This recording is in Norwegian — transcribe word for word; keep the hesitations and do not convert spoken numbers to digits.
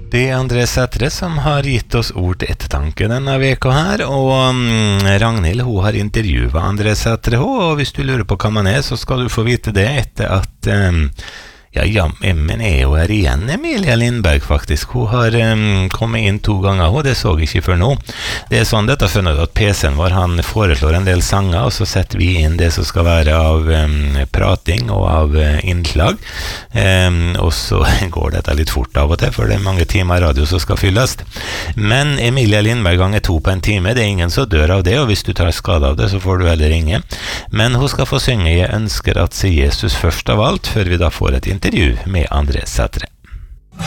Det er André Sætre som har gitt oss ord til ettertanke denne veka her, og um, Ragnhild, hun har intervjuet André Sætre, og hvis du lurer på hva man er, så skal du få vite det etter at um, ja, ja, men er jo her igjen Emilia Lindberg faktisk. Hun har um, kommet inn to ganger, og det så jeg ikke før nå. Det er sånn dette funnet at P C-en vår, han foreslår en del sanger, og så setter vi inn det som skal være av um, prating og av uh, innslag. Um, og så går dette litt fort av og til, for det er mange timer radio som skal fylles. Men Emilia Lindberg ganger to på en time, det er ingen som dør av det, og hvis du tar skade av det, så får du heller ringe. Men hun skal få synge «Jeg ønsker at se Jesus først av alt», før vi da får et intervju med André Sætre.